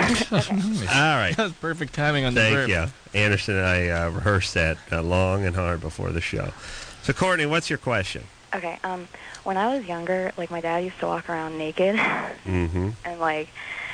All right. That was perfect timing on the Thank verb. you. Anderson and I rehearsed that long and hard before the show. So, Courtney, what's your question? Okay, when I was younger, like, my dad used to walk around naked. Mm-hmm. And, like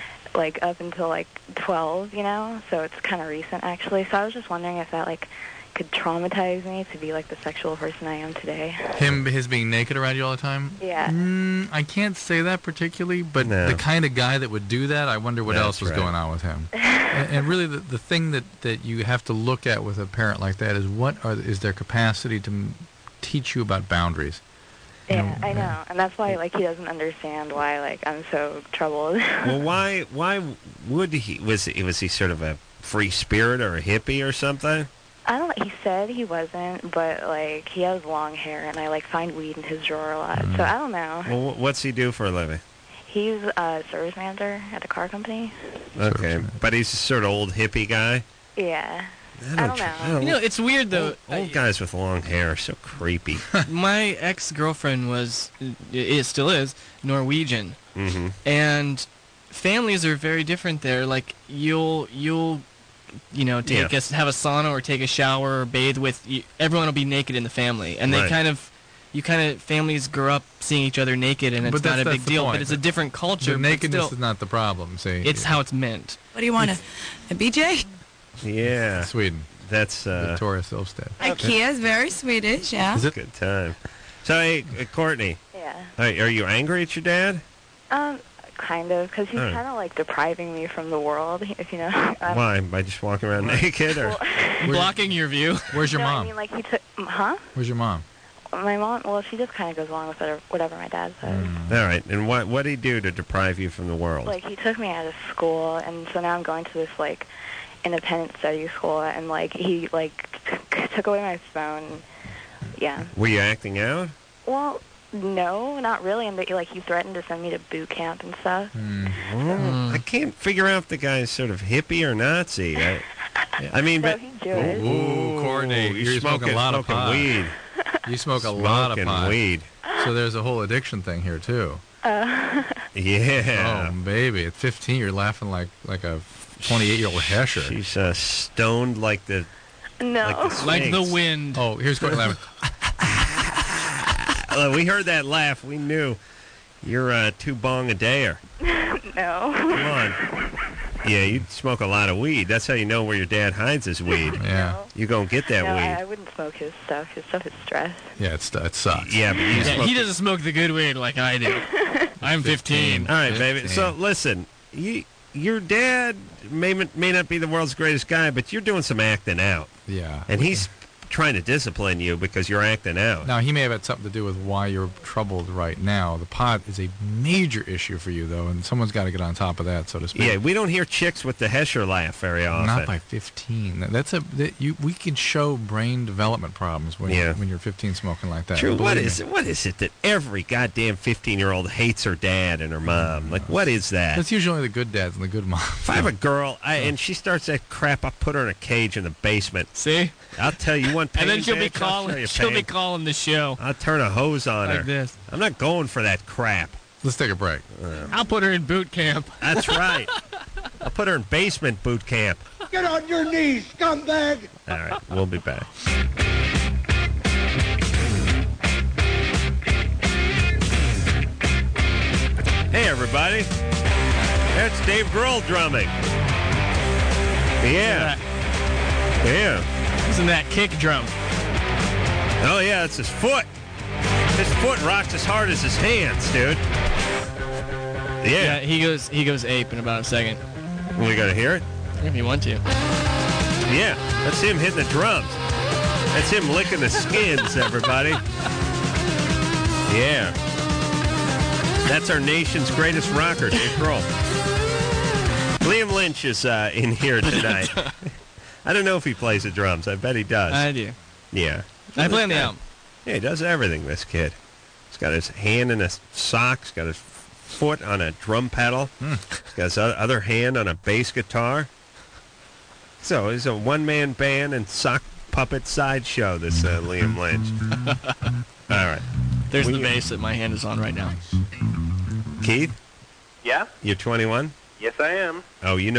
up until, like, 12, you know? So it's kind of recent, actually. So I was just wondering if that, like, could traumatize me to be, like, the sexual person I am today. His being naked around you all the time? Yeah. I can't say that particularly, but No. the kind of guy that would do that, I wonder what That's else was right. going on with him. and really, the thing that you have to look at with a parent like that is is their capacity to teach you about boundaries. Yeah, I know. And that's why, like, he doesn't understand why, like, I'm so troubled. Well, why would he? Was he sort of a free spirit or a hippie or something? I don't know. He said he wasn't, but, like, he has long hair, and I, like, find weed in his drawer a lot. So I don't know. Well, what's he do for a living? He's a service manager at a car company. Okay, but he's a sort of old hippie guy. Yeah. I don't know. You know, it's weird, though. Old guys with long hair are so creepy. My ex-girlfriend it still is, Norwegian. Mm-hmm. And families are very different there. Like, you'll have a sauna or take a shower or bathe with, everyone will be naked in the family. And they Right. families grow up seeing each other naked, and it's But not a that's big the deal. point. But it's a different culture. The but nakedness still, is not the problem, see? it's how it's meant. What do you want, a BJ? Yeah. Sweden. That's Victoria Silvstedt. IKEA is very Swedish, yeah. a good time. So, hey, Courtney, Yeah. are you angry at your dad? Kind of, because he's All right. kind of, like, depriving me from the world, if you know. Why? By just walking around naked? Or? Blocking your view. Where's your No, mom? I mean, like, he took... Huh? Where's your mom? My mom, well, she just kind of goes along with whatever my dad says. All right. And what did he do to deprive you from the world? Like, he took me out of school, and so now I'm going to this, like, independent study school, and, like, he, like, took away my phone. Yeah. Were you acting out? Well, no, not really. And, he threatened to send me to boot camp and stuff. I can't figure out if the guy's sort of hippie or Nazi. I mean, So but... he's Jewish. Ooh, Courtney, you're smoking a lot of smoking pot. weed. You smoke a lot of Smoking pot. weed. So there's a whole addiction thing here, too. Yeah. Oh, baby. At 15, you're laughing like a 28-year-old Hesher. She's stoned like the... No. Like the Sphinx. wind. Oh, here's Courtney laughing. We heard that laugh. We knew. You're two bong a dayer. No. Come on. Yeah, you smoke a lot of weed. That's how you know where your dad hides his weed. Yeah. You gonna get that No, weed. I wouldn't smoke his stuff. His stuff is stress. Yeah, it sucks. Yeah, but you Yeah, smoke he doesn't smoke the good weed like I do. I'm 15. All right, baby. 15. So listen, your dad may not be the world's greatest guy, but you're doing some acting out, Yeah. and he's trying to discipline you because you're acting out. Now, he may have had something to do with why you're troubled right now. The pot is a major issue for you, though, and someone's got to get on top of that, so to speak. Yeah, we don't hear chicks with the Hesher laugh very often. Not by 15. We can show brain development problems when you're 15 smoking like that. True. What Believe is me. it? What is it that every goddamn 15-year-old hates her dad and her mom? Like, what is that? That's usually only the good dads and the good moms. If I have a girl and she starts that crap, I'll put her in a cage in the basement. See? I'll tell you one pain. And then she'll be bitch, I'll show you calling pain. the show I'll turn a hose on her. like this. I'm not going for that crap. Let's take a break. I'll put her in boot camp. That's right. I'll put her in basement boot camp. Get on your knees, scumbag! All right, we'll be back. Hey, everybody. That's Dave Grohl drumming. Yeah. Yeah. Isn't that kick drum? Oh, yeah, it's his foot. His foot rocks as hard as his hands, dude. Yeah, Yeah. he goes ape in about a second. We got to hear it? If you want to. Yeah, that's him hitting the drums. That's him licking the skins, everybody. Yeah. That's our nation's greatest rocker, Dave Grohl. Liam Lynch is in here tonight. I don't know if he plays the drums. I bet he does. I do. Yeah. I play on the album. Yeah, he does everything, this kid. He's got his hand in a sock. He's got his foot on a drum pedal. He's got his other hand on a bass guitar. So he's a one-man band and sock puppet sideshow, this Liam Lynch. All right. There's We- the bass that my hand is on right now. Keith, Yeah? you're 21? Yes, I am. Oh, you know